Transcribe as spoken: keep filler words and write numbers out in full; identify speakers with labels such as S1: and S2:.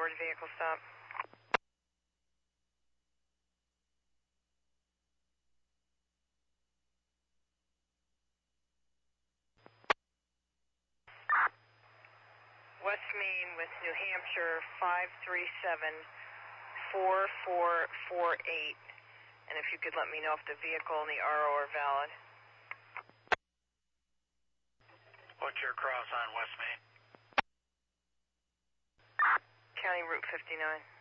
S1: reported vehicle stop. West Main with New Hampshire five three seven four four four eight. And if you could let me know if the vehicle and the R O are valid.
S2: What's your cross on West Main?
S1: County Route fifty-nine.